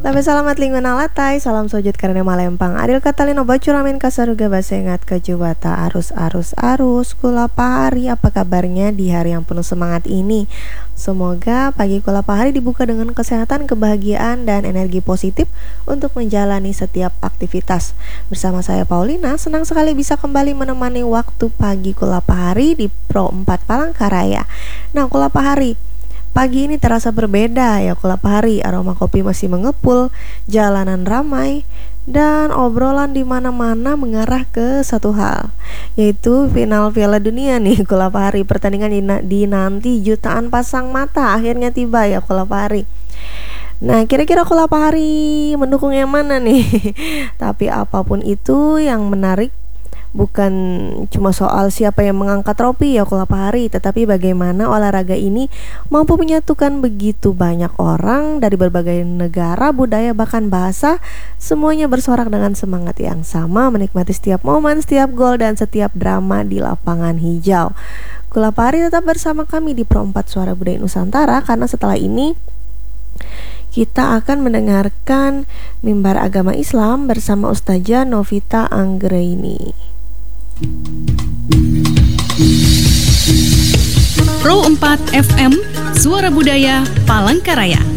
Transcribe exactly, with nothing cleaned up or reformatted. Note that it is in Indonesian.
Labe salamat lingkungan alatai, salam sujud karena malempang. Adil katalino bacuramin kasaruga basengat kejubata arus arus arus. Kula pahari, apa kabarnya di hari yang penuh semangat ini? Semoga pagi kula pahari dibuka dengan kesehatan, kebahagiaan, dan energi positif untuk menjalani setiap aktivitas. Bersama saya Paulina, senang sekali bisa kembali menemani waktu pagi kula pahari di Pro empat Palangkaraya. Nah, kula pahari, pagi ini terasa berbeda ya kula pahari, aroma kopi masih mengepul, jalanan ramai, dan obrolan di mana-mana mengarah ke satu hal, yaitu final Piala Dunia nih kula pahari. Pertandingan dinanti jutaan pasang mata akhirnya tiba ya kula pahari. Nah, kira-kira kula pahari mendukung yang mana nih? Tapi apapun itu, yang menarik bukan cuma soal siapa yang mengangkat trofi ya kula pahari, tetapi bagaimana olahraga ini mampu menyatukan begitu banyak orang dari berbagai negara, budaya, bahkan bahasa. Semuanya bersorak dengan semangat yang sama, menikmati setiap momen, setiap gol, dan setiap drama di lapangan hijau. Kula pahari tetap bersama kami di Pro empat Suara Budaya Nusantara, karena setelah ini kita akan mendengarkan mimbar agama Islam bersama Ustazah Novita Anggraini. Pro empat F M, Suara Budaya Palangkaraya.